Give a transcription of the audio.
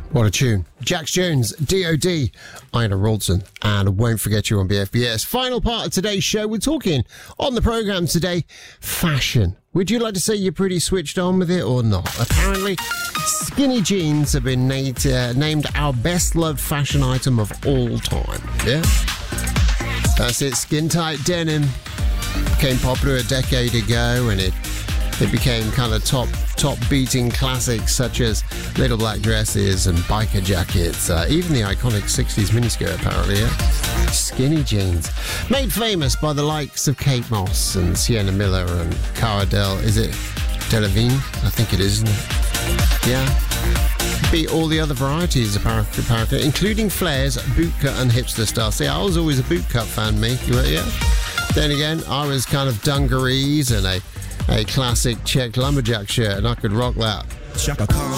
What a tune. Jax Jones, D.O.D., Ina Wroldsen, and Won't Forget You on BFBS. Final part of today's show, we're talking on the programme today, fashion. Would you like to say you're pretty switched on with it or not? Apparently, skinny jeans have been named our best-loved fashion item of all time. Yeah? That's it, skin-tight denim became popular a decade ago, and it became kind of top beating classics such as little black dresses and biker jackets, even the iconic 60s miniskirt apparently, yeah? Skinny jeans. Made famous by the likes of Kate Moss and Sienna Miller and Cara Delevingne, I think it is, isn't it? Yeah. Beat all the other varieties apparently, including flares, bootcut and hipster style. See, I was always a bootcut fan, me. Yeah. Then again, I was kind of dungarees and a classic checked lumberjack shirt, and I could rock that. Chaka Khan.